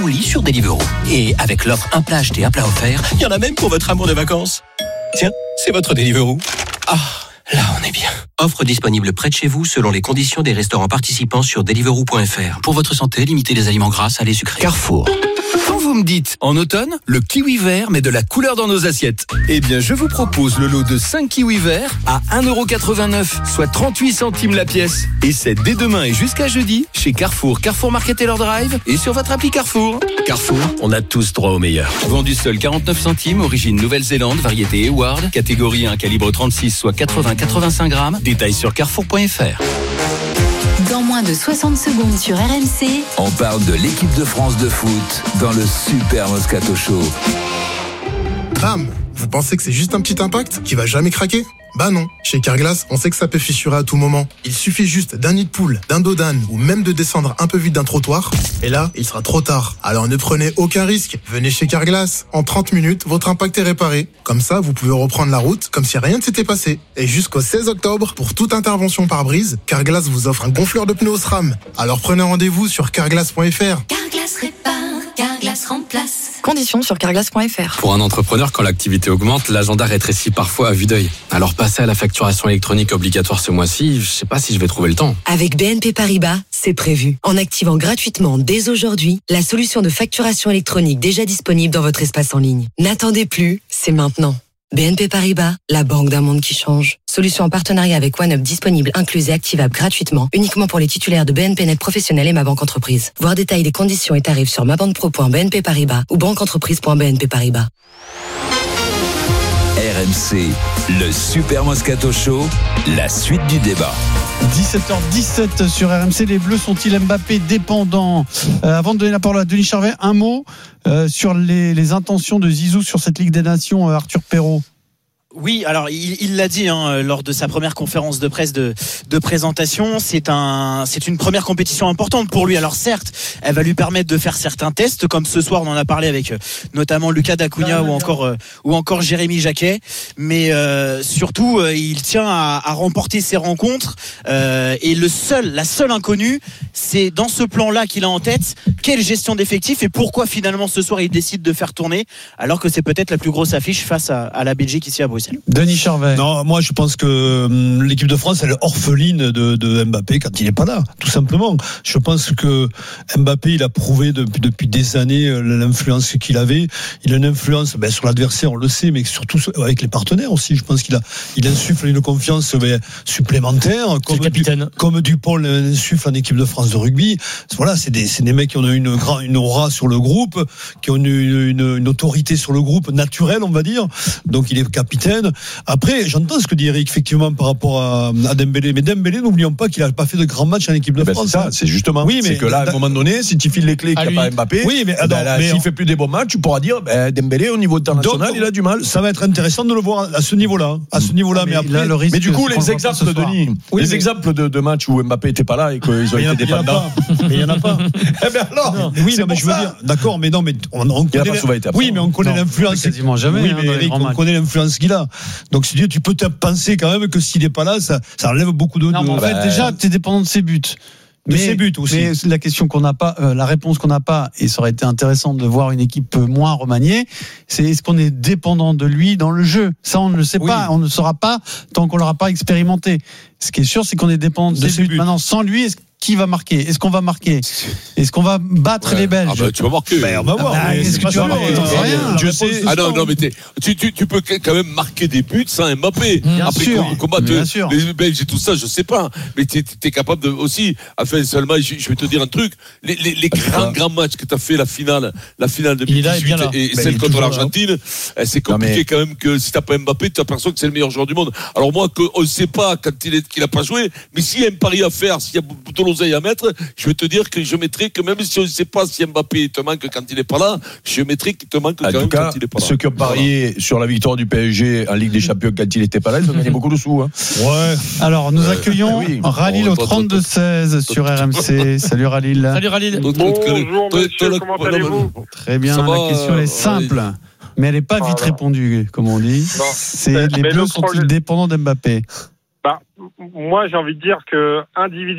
ou lit sur Deliveroo. Et avec l'offre un plat acheté, un plat offert, il y en a même pour votre amour de vacances. Tiens, c'est votre Deliveroo. Ah, là on est bien. Offre disponible près de chez vous selon les conditions des restaurants participants sur Deliveroo.fr. Pour votre santé, limitez les aliments gras, salés, sucrés. Carrefour. Quand vous me dites, en automne, le kiwi vert met de la couleur dans nos assiettes. Eh bien, je vous propose le lot de 5 kiwis verts à 1,89€, soit 38 centimes la pièce. Et c'est dès demain et jusqu'à jeudi, chez Carrefour, Carrefour Market Taylor Drive et sur votre appli Carrefour. Carrefour, on a tous droit au meilleur. Vendu seul 49 centimes, origine Nouvelle-Zélande, variété Eward, catégorie 1, calibre 36, soit 80-85 grammes. Détails sur carrefour.fr. Dans moins de 60 secondes sur RMC, on parle de l'équipe de France de foot dans le Super Moscato Show. Bam! Vous pensez que c'est juste un petit impact qui va jamais craquer? Bah non. Chez Carglass, on sait que ça peut fissurer à tout moment. Il suffit juste d'un nid de poule, d'un dos d'âne ou même de descendre un peu vite d'un trottoir. Et là, il sera trop tard. Alors ne prenez aucun risque. Venez chez Carglass. En 30 minutes, votre impact est réparé. Comme ça, vous pouvez reprendre la route comme si rien ne s'était passé. Et jusqu'au 16 octobre, pour toute intervention pare-brise, Carglass vous offre un gonfleur de pneus SRAM. Alors prenez rendez-vous sur carglass.fr. Carglass répare, Carglass remplace. Conditions sur carglass.fr. Pour un entrepreneur, quand l'activité augmente, l'agenda rétrécit parfois à vue d'œil. Alors passer à la facturation électronique obligatoire ce mois-ci, je sais pas si je vais trouver le temps. Avec BNP Paribas, c'est prévu. En activant gratuitement dès aujourd'hui la solution de facturation électronique déjà disponible dans votre espace en ligne. N'attendez plus, c'est maintenant. BNP Paribas, la banque d'un monde qui change. Solution en partenariat avec OneUp disponible, incluse et activable gratuitement, uniquement pour les titulaires de BNP Net Professionnel et Ma Banque Entreprise. Voir détails des conditions et tarifs sur mabanquepro.bnp Paribas ou banqueentreprise.bnp Paribas. RMC, le Super Moscato Show, la suite du débat. 17h17 sur RMC, les Bleus sont-ils Mbappé dépendants? Avant de donner la parole à Denis Charvet, un mot sur les intentions de Zizou sur cette Ligue des Nations, Arthur Perrault. Oui, alors il l'a dit lors de sa première conférence de presse de présentation, c'est une première compétition importante pour lui. Alors certes, elle va lui permettre de faire certains tests, comme ce soir on en a parlé avec notamment Lucas Dacunia ou encore Jérémy Jacquet, mais surtout il tient à remporter ses rencontres et la seule inconnue, c'est dans ce plan-là qu'il a en tête, quelle gestion d'effectifs et pourquoi finalement ce soir il décide de faire tourner alors que c'est peut-être la plus grosse affiche face à la Belgique ici à Bruxelles. Denis Charvet. Non, moi je pense que l'équipe de France elle est orpheline de Mbappé quand il n'est pas là, tout simplement. Je pense que Mbappé il a prouvé depuis des années l'influence qu'il avait. Il a une influence sur l'adversaire, on le sait, mais surtout avec les partenaires aussi. Je pense qu'il insuffle une confiance supplémentaire, comme Dupont l'insuffle en équipe de France de rugby. Voilà, c'est des mecs qui ont une aura sur le groupe, qui ont une autorité sur le groupe naturelle, on va dire. Donc il est capitaine. Après, j'entends ce que dit Eric, effectivement, par rapport à Dembélé. Mais Dembélé, n'oublions pas qu'il n'a pas fait de grands matchs en équipe de France. C'est ça, c'est justement. Oui, mais c'est que là, à un moment donné, si tu files les clés qu'il n'y a pas Mbappé, s'il fait plus des bons matchs, tu pourras dire, Dembélé, au niveau international, il a du mal. Ça va être intéressant de le voir à ce niveau-là. Mais après, mais du coup, les exemples de Denis, les exemples de matchs où Mbappé n'était pas là et qu'ils ont été dépendants. Mais il n'y en a pas. Eh bien alors. Oui, mais je veux dire, d'accord, mais non, mais on connaît. Oui, mais on connaît l'influence. Quasiment jamais. Oui, mais Eric, on connaît l'influence qu'il a. Donc, si tu peux te penser quand même que s'il n'est pas là, ça enlève beaucoup de. Non, mais en fait, déjà, tu es dépendant de ses buts. Ses buts aussi. Mais la question qu'on n'a pas, la réponse qu'on n'a pas, et ça aurait été intéressant de voir une équipe moins remaniée, c'est est-ce qu'on est dépendant de lui dans le jeu? Ça, on ne le sait pas, on ne saura pas tant qu'on l'aura pas expérimenté. Ce qui est sûr, c'est qu'on est dépendant de ses buts. Maintenant, sans lui, qui va marquer? Est-ce qu'on va marquer? Est-ce qu'on va battre les Belges? Tu vas marquer. On va voir. Est-ce que tu vas marquer? Je sais. Non, mais tu peux quand même marquer des buts sans Mbappé. Après combattre les Belges et tout ça, je sais pas. Mais tu es capable de aussi. Enfin, seulement, je vais te dire un truc. Les grands matchs que tu as fait, la finale 2018 et celle contre l'Argentine, c'est compliqué quand même que si tu n'as pas Mbappé, tu as l'impression que c'est le meilleur joueur du monde. Alors moi, on ne sait pas quand qu'il n'a pas joué, mais s'il y a un pari à faire, s'il y a de l'oseille à mettre, je vais te dire que je mettrai que même si on ne sait pas si Mbappé te manque quand il n'est pas là, je mettrai qu'il te manque quand même quand il n'est pas là. Ceux qui ont parié sur la victoire du PSG en Ligue des Champions quand il n'était pas là, ils ont gagné beaucoup de sous. Ouais. Alors nous accueillons Ralil au 32-16 sur RMC. Salut Ralil. Salut Ralil. Bonjour monsieur, comment allez-vous? Très bien, la question est simple. Mais elle n'est pas vite répondue, comme on dit. Les Bleus sont-ils dépendants d'Mbappé? Moi, j'ai envie de dire que individuellement,